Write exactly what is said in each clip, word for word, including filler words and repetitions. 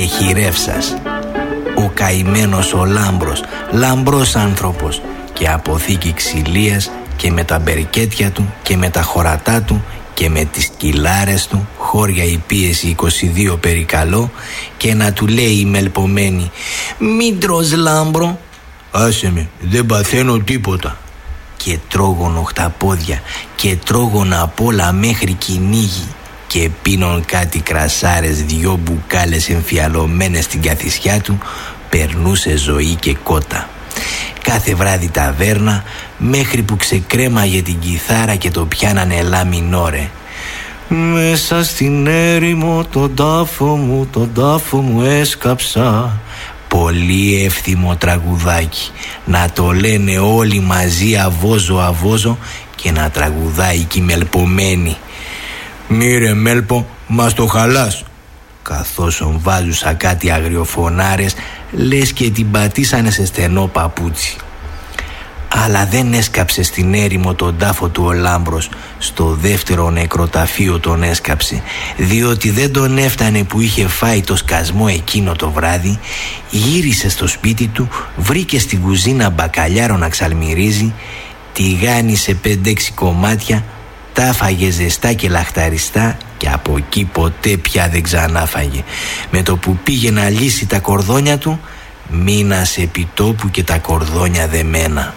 χειρεύσας. Ο καημένος ο Λάμπρος, λαμπρός άνθρωπος και αποθήκη ξυλίας, και με τα μπερκέτια του και με τα χωρατά του και με τις κυλάρες του, χώρια η πίεση είκοσι δύο περικαλώ, και να του λέει η μελπομένη: «Μην τρως, Λάμπρο». «Άσε με, δεν παθαίνω τίποτα». Και τρώγωνο χταπόδια και τρώγωνα απ' όλα μέχρι κυνήγι, και πίνον κάτι κρασάρες, δυο μπουκάλες εμφιαλωμένες στην καθισιά του, περνούσε ζωή και κότα. Κάθε βράδυ ταβέρνα, μέχρι που ξεκρέμαγε την κιθάρα και το πιάνανε λα μινόρε. «Μέσα στην έρημο τον τάφο μου, τον τάφο μου έσκαψα». Πολύ εύθυμο τραγουδάκι, να το λένε όλοι μαζί αβόζο αβόζο, και να τραγουδάει κι η μελπομένη: «Μύρε Μέλπο, μας το χαλάς». Καθώς βάζουσα κάτι αγριοφωνάρες, λες και την πατήσανε σε στενό παπούτσι. Αλλά δεν έσκαψε στην έρημο τον τάφο του ο Λάμπρος, στο δεύτερο νεκροταφείο τον έσκαψε, διότι δεν τον έφτανε που είχε φάει το σκασμό εκείνο το βράδυ. Γύρισε στο σπίτι του, βρήκε στην κουζίνα μπακαλιάρο να ξαλμυρίζει, τηγάνισε πέντε-έξι κομμάτια, τα φάγε ζεστά και λαχταριστά, και από εκεί ποτέ πια δεν ξανάφαγε. Με το που πήγε να λύσει τα κορδόνια του, μείνασε επί τόπου και τα κορδόνια δεμένα.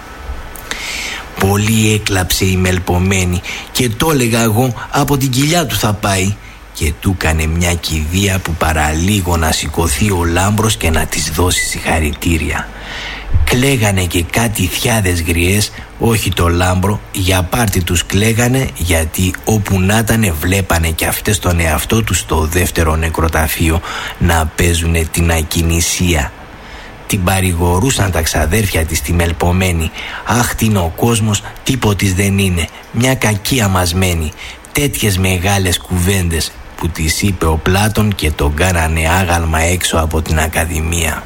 Πολύ έκλαψε η μελπομένη, και το έλεγα εγώ από την κοιλιά του θα πάει, και του έκανε μια κηδεία που παραλίγο να σηκωθεί ο Λάμπρος και να της δώσει συγχαρητήρια. Κλαίγανε και κάτι θιάδες γριές, όχι το Λάμπρο, για πάρτι τους κλαίγανε, γιατί όπου να ήτανε βλέπανε κι αυτές τον εαυτό τους στο δεύτερο νεκροταφείο να παίζουνε την ακινησία. Την παρηγορούσαν τα ξαδέρφια της τη μελπομένη. «Αχ, τι είναι ο κόσμος, τίποτης δεν είναι, μια κακία μασμένη». Τέτοιες μεγάλες κουβέντες που τις είπε ο Πλάτων και τον κάνανε άγαλμα έξω από την Ακαδημία.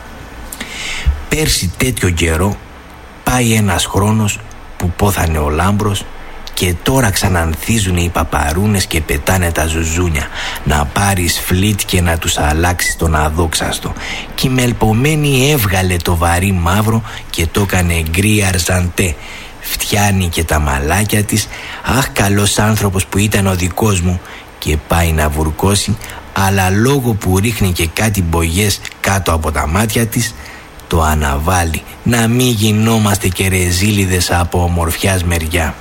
Πέρσι τέτοιο καιρό πάει ένας χρόνος που πόθανε ο Λάμπρος, και τώρα ξανανθίζουν οι παπαρούνες και πετάνε τα ζουζούνια. Να πάρεις φλίτ και να τους αλλάξεις τον αδόξαστο. Κι η μελπομένη έβγαλε το βαρύ μαύρο και το έκανε γκρι αρζαντέ. Φτιάνει και τα μαλάκια της. Αχ, καλός άνθρωπος που ήταν ο δικός μου. Και πάει να βουρκώσει, αλλά λόγω που ρίχνει και κάτι μπογιές κάτω από τα μάτια της, το αναβάλει, να μην γινόμαστε και ρεζίλιδες από ομορφιάς μεριά.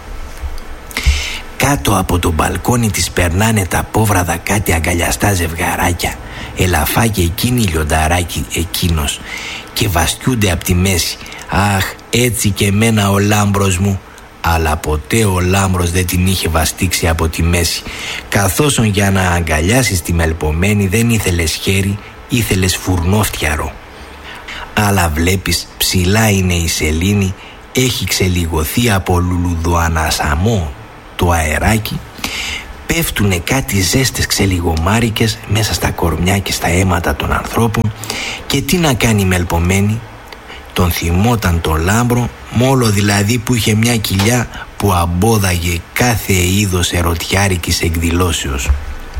Κάτω από το μπαλκόνι της περνάνε τα πόβραδα κάτι αγκαλιαστά ζευγαράκια, ελαφάκι εκείνη, λιονταράκι εκείνος, και βαστιούνται από τη μέση. Αχ, έτσι και εμένα ο Λάμπρος μου. Αλλά ποτέ ο Λάμπρος δεν την είχε βαστίξει από τη μέση. Καθώς για να αγκαλιάσεις τη μελπομένη δεν ήθελες χέρι, ήθελες φουρνόφτιαρο. Αλλά βλέπεις, ψηλά είναι η σελήνη, έχει ξελιγωθεί από λουλουδοανασαμό το αεράκι, πέφτουνε κάτι ζέστες ξελιγομάρικες μέσα στα κορμιά και στα αίματα των ανθρώπων, και τι να κάνει η μελπομένη? Τον θυμόταν το Λάμπρο, μόλο δηλαδή που είχε μια κοιλιά που αμπόδαγε κάθε είδος ερωτιάρικης εκδηλώσεως.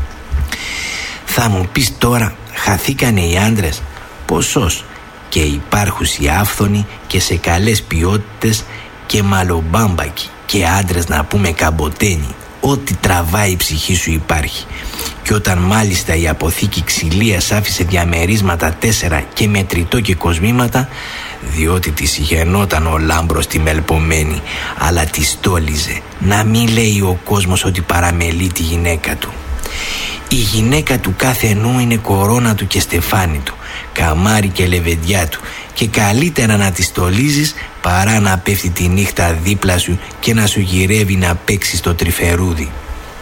Θα μου πεις τώρα, χαθήκανε οι άντρες? Ποσός, και υπάρχουσοι άφθονοι και σε καλές ποιότητες και μαλομπάμπακοι και άντρες να πούμε καμποτένοι. Ό,τι τραβάει η ψυχή σου υπάρχει. Και όταν μάλιστα η αποθήκη ξυλίας άφησε διαμερίσματα τέσσερα και μετρητό και κοσμήματα, διότι της γεννόταν ο Λάμπρος τη μελπομένη, αλλά τη στόλιζε να μην λέει ο κόσμος ότι παραμελεί τη γυναίκα του. Η γυναίκα του κάθε ενού είναι κορώνα του και στεφάνι του, καμάρι και λεβεντιά του, και καλύτερα να τη στολίζεις παρά να πέφτει τη νύχτα δίπλα σου και να σου γυρεύει να παίξεις το τρυφερούδι.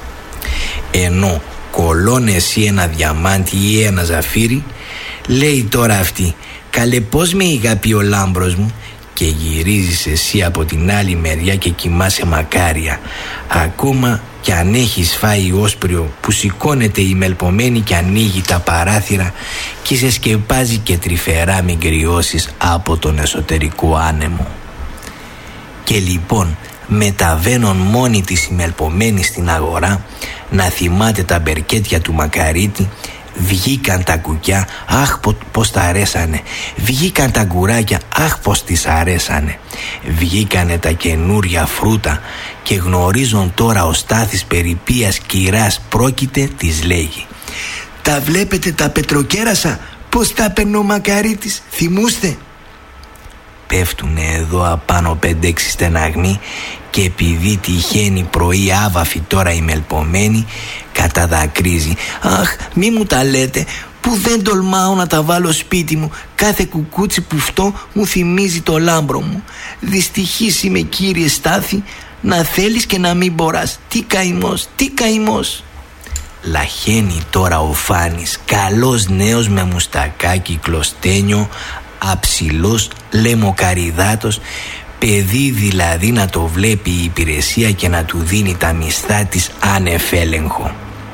Ενώ κολώνε εσύ ένα διαμάντι ή ένα ζαφύρι, λέει τώρα αυτή, καλέ πώς με ηγαπεί ο Λάμπρος μου, και γυρίζεις εσύ από την άλλη μεριά και κοιμάσαι μακάρια. Ακόμα κι αν έχεις φάει όσπριο που σηκώνεται η μελπομένη και ανοίγει τα παράθυρα και σε σκεπάζει και τρυφερά μην κρυώσεις από τον εσωτερικό άνεμο. Και λοιπόν μεταβαίνουν μόνη της η μελπομένη στην αγορά να θυμάται τα μπερκέτια του Μακαρίτη, Βγήκαν τα κουκιά, αχ πως τα αρέσανε. Βγήκαν τα γκουράκια, αχ πως τις αρέσανε. Βγήκανε τα καινούρια φρούτα και γνωρίζουν τώρα ο Στάθης περί ποίας κυράς πρόκειται, της λέγει. Τα βλέπετε τα πετροκέρασα, πως τα παίρνει ο Μακαρίτης, θυμούστε? Πέφτουνε εδώ απάνω πέντε-έξι στεναγμοί και επειδή τυχαίνει πρωί άβαφη τώρα η μελπομένη, καταδακρύζει. Αχ, μη μου τα λέτε, που δεν τολμάω να τα βάλω σπίτι μου. Κάθε κουκούτσι που φτώ μου θυμίζει το λάμπρο μου. Δυστυχής είμαι, κύριε Στάθη, να θέλεις και να μην μποράς. Τι καημός, τι καημός. Λαχαίνει τώρα ο Φάνης, καλός νέος με μουστακάκι κλωστένιο, αψιλός, λαιμοκαριδάτος, παιδί δηλαδή να το βλέπει η υπηρεσία και να του δίνει τα μισθά της άνευ έλεγχο.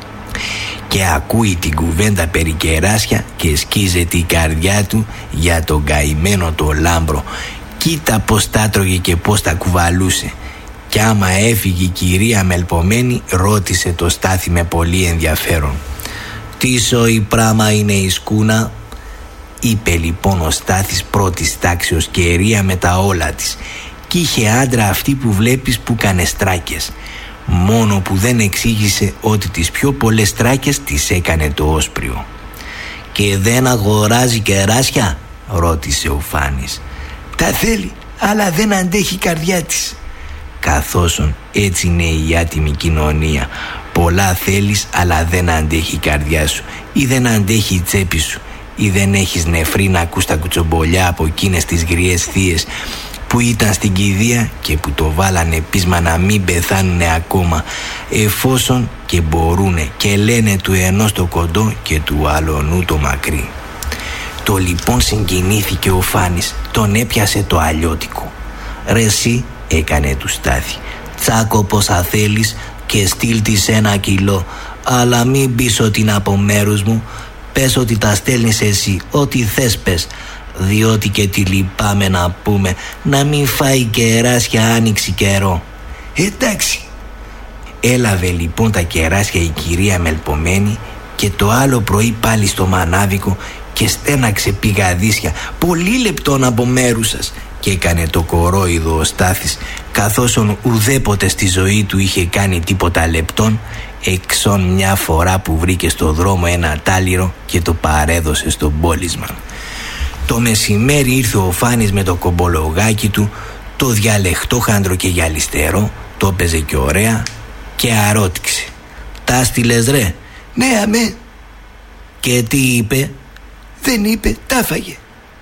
Και ακούει την κουβέντα περί κεράσια και σκίζεται η καρδιά του για τον καημένο το λάμπρο. Κοίτα πως τα τρώγε και πως τα κουβαλούσε. Κι άμα έφυγε η κυρία μελπομένη, ρώτησε το Στάθη με πολύ ενδιαφέρον. Τι σοϊ πράμα είναι η σκούνα? Είπε λοιπόν ο Στάθης πρώτης τάξεως κερία με τα όλα της. Κι είχε άντρα αυτή που βλέπεις που κάνε στράκες. Μόνο που δεν εξήγησε ότι τις πιο πολλές στράκες τις έκανε το όσπριο. Και δεν αγοράζει κεράσια? Ρώτησε ο Φάνης. Τα θέλει, αλλά δεν αντέχει η καρδιά της. Καθώσον έτσι είναι η άτιμη κοινωνία. Πολλά θέλεις, αλλά δεν αντέχει η καρδιά σου, ή δεν αντέχει η τσέπη σου, ή δεν έχεις νεφρή να ακούς τα κουτσομπολιά από εκείνες τις γριές θείες που ήταν στην κηδεία και που το βάλανε πείσμα να μην πεθάνουνε ακόμα, εφόσον και μπορούνε, και λένε του ενός το κοντό και του άλλονού το μακρύ. Το λοιπόν συγκινήθηκε ο Φάνης, τον έπιασε το αλλιώτικο. Ρε εσύ, έκανε του Στάθη, τσάκο πόσα θέλεις και στείλ της ένα κιλό, αλλά μην πεις ότι είναι από μέρους μου. Πες ότι τα στέλνεις εσύ, ό,τι θες πες, διότι και τι λυπάμαι να πούμε, να μην φάει κεράσια άνοιξη καιρό. Εντάξει. Έλαβε λοιπόν τα κεράσια η κυρία μελπομένη και το άλλο πρωί πάλι στο μανάβικο και στέναξε πηγαδίσια, πολύ λεπτόν από μέρους σας, και έκανε το κορόιδο ο Στάθης, καθώς ουδέποτε στη ζωή του είχε κάνει τίποτα λεπτόν, εξών μια φορά που βρήκε στο δρόμο ένα τάλιρο και το παρέδωσε στον πόλισμαν. Το μεσημέρι ήρθε ο Φάνης με το κομπολογάκι του, το διαλεχτόχαντρο και γυαλιστερό, το έπαιζε και ωραία, και αρώτηξε. Τα στείλες ρε? Ναι αμέ. Και τι είπε? Δεν είπε, τα φάγε.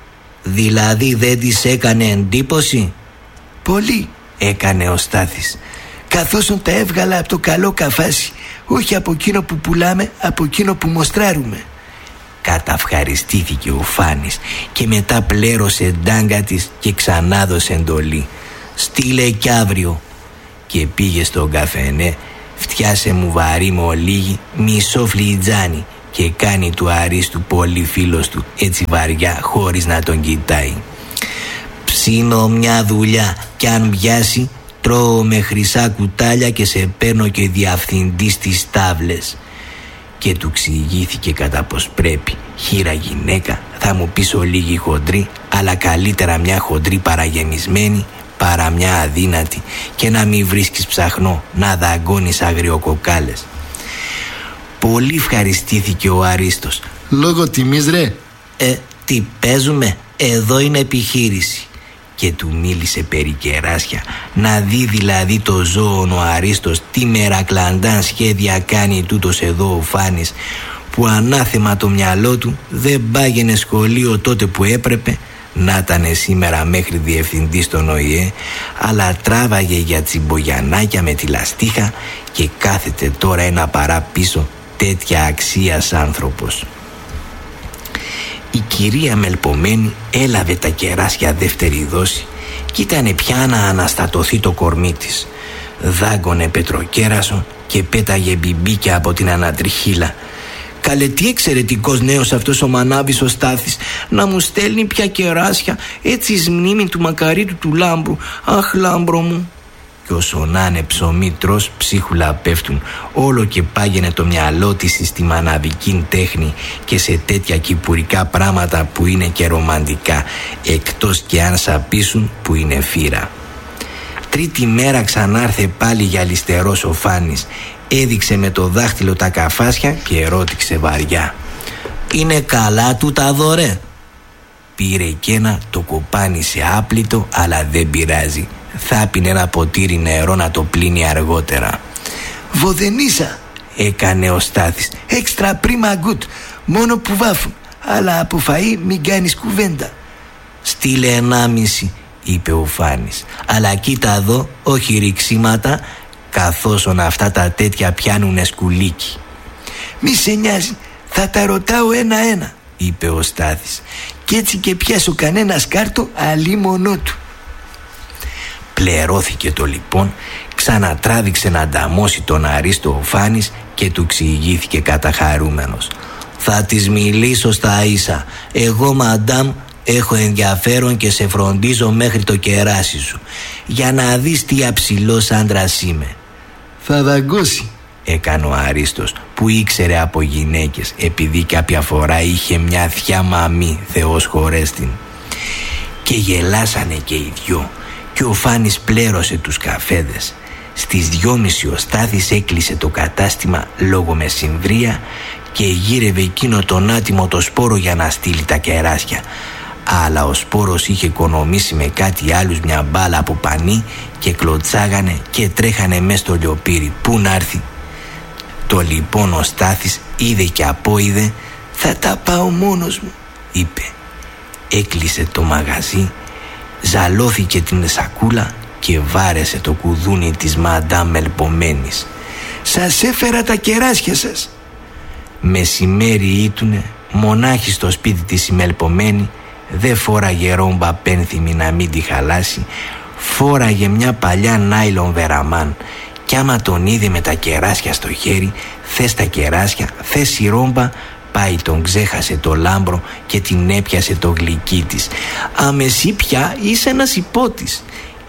Δηλαδή δεν της έκανε εντύπωση? Πολύ, έκανε ο Στάθης, καθώς τα έβγαλα από το καλό καφάσι, όχι από εκείνο που πουλάμε, από εκείνο που μοστράρουμε. Καταυχαριστήθηκε ο Φάνης και μετά πλέρωσε ντάγκα της και ξανά δώσε εντολή. Στείλε κι αύριο. Και πήγε στον καφενέ, φτιάσε μου βαρύ με ολίγη, μισό φλιτζάνι, και κάνει του αρίστου πολύ φίλος του έτσι βαριά χωρίς να τον κοιτάει. Ψήνω μια δουλειά κι αν πιάσει τρώω με χρυσά κουτάλια και σε παίρνω και διευθυντή στις τάβλες. Και του εξηγήθηκε κατά πως πρέπει. Χείρα γυναίκα, θα μου πεις ολίγη χοντρή, αλλά καλύτερα μια χοντρή παραγεμισμένη παρά μια αδύνατη, και να μην βρίσκεις ψαχνό να δαγκώνεις αγριοκοκάλες. Πολύ ευχαριστήθηκε ο Αρίστος. Λόγω τιμής ρε? Ε, τι παίζουμε, εδώ είναι επιχείρηση. Και του μίλησε περί κεράσια, να δει δηλαδή το ζώο ο Αρίστος τι μερακλαντάν σχέδια κάνει τούτος εδώ ο Φάνης, που ανάθεμα το μυαλό του δεν πάγαινε σχολείο τότε που έπρεπε, να ήτανε σήμερα μέχρι διευθυντή στον Ο Η Ε, αλλά τράβαγε για τσιμπογιανάκια με τη λαστίχα και κάθεται τώρα ένα παρά πίσω, τέτοια αξίας άνθρωπος. Η κυρία μελπομένη έλαβε τα κεράσια δεύτερη δόση κι ήτανε πια να αναστατωθεί το κορμί της. Δάγκωνε πετροκέρασο και πέταγε μπιμπίκια από την ανατριχύλα. Καλέ, τι εξαιρετικός νέος αυτός ο μανάβης ο Στάθης, να μου στέλνει πια κεράσια έτσι εις μνήμη του Μακαρίτου του Λάμπρου. Αχ, Λάμπρο μου. Και κι όσο να είναι ψωμί τρως, ψίχουλα πέφτουν. Όλο και πάγαινε το μυαλό της στη μαναβική τέχνη και σε τέτοια κυπουρικά πράγματα που είναι και ρομαντικά, εκτός και αν σαπίσουν που είναι φύρα. Τρίτη μέρα ξανάρθε πάλι γυαλιστερός ο Φάνης. Έδειξε με το δάχτυλο τα καφάσια και ρώτηξε βαριά: «Είναι καλά τούτα δωρε?» Πήρε κι ένα, το κοπάνισε άπλυτο, αλλά δεν πειράζει. Θα πίνε ένα ποτήρι νερό να το πλύνει αργότερα. «Βοδενίσα», έκανε ο Στάθης. «Έξτρα πρίμα γκουτ, μόνο που βάφουν, αλλά από φαΐ μην κάνεις κουβέντα». «Στείλε ενάμιση», είπε ο Φάνης. «Αλλά κοίτα εδώ, όχι ρηξίματα, καθώς αυτά τα τέτοια πιάνουνε σκουλίκι». «Μη σε νοιάζει, θα τα ρωτάω ένα-ένα», είπε ο Στάθης. «Κι έτσι και πιάσω κανένα σκάρτο αλίμονό του». Πλερώθηκε το λοιπόν, ξανατράβηξε να ανταμώσει τον Αρίστο ο Φάνης και του ξηγήθηκε καταχαρούμενος: «Θα της μιλήσω στα ίσα. Εγώ, μαντάμ, έχω ενδιαφέρον και σε φροντίζω μέχρι το κεράσι σου, για να δεις τι αψηλός άντρας είμαι». «Θα δαγκώσει», έκανε ο Αρίστος, που ήξερε από γυναίκες, επειδή κάποια φορά είχε μια θιά μαμή, Θεός χωρέστην. Και γελάσανε και οι δυο, και ο Φάνης πλέρωσε τους καφέδες. Στις δυόμιση ο Στάθης έκλεισε το κατάστημα λόγω μεσημβρία και γύρευε εκείνο τον άτιμο το σπόρο για να στείλει τα κεράσια. Αλλά ο σπόρος είχε οικονομήσει με κάτι άλλους μια μπάλα από πανί και κλωτσάγανε και τρέχανε μες στο λιοπύρι. Πού να έρθει? Το λοιπόν ο Στάθης είδε και απόειδε. «Θα τα πάω μόνος μου», είπε. Έκλεισε το μαγαζί, ζαλώθηκε την σακούλα και βάρεσε το κουδούνι της μαντάμ Μελπομένης. «Σας έφερα τα κεράσια σας». Μεσημέρι ήτουνε, μονάχη στο σπίτι της η Μελπομένη. Δε φόραγε ρόμπα πένθυμη να μην τη χαλάσει, φόραγε μια παλιά νάιλον βεραμάν. Κι άμα τον είδε με τα κεράσια στο χέρι, θες τα κεράσια, θες η ρόμπα, πάει τον ξέχασε το λάμπρο και την έπιασε το γλυκί της. «Αμεσή πια είσαι ένας υπότης».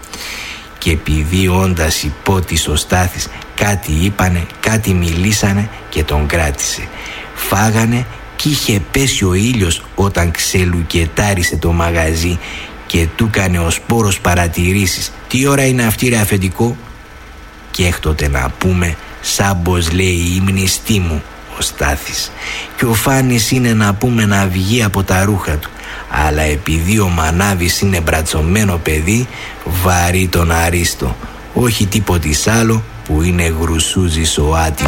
Και επειδή όντας υπότης ο Στάθης, κάτι είπανε, κάτι μιλήσανε και τον κράτησε. Φάγανε κι είχε πέσει ο ήλιος όταν ξελουκετάρισε το μαγαζί και του κάνε ο σπόρος παρατηρήσεις. «Τι ώρα είναι αυτή ρε αφεντικό?» Και έκτοτε να πούμε, σάμπος λέει η μνηστή μου ο Στάθης. Και ο Φάνης είναι να πούμε να βγει από τα ρούχα του, αλλά επειδή ο Μανάβης είναι μπρατσωμένο παιδί, βαρύ τον Αρίστο, όχι τίποτης άλλο που είναι γρουσούζης ο άτιμος.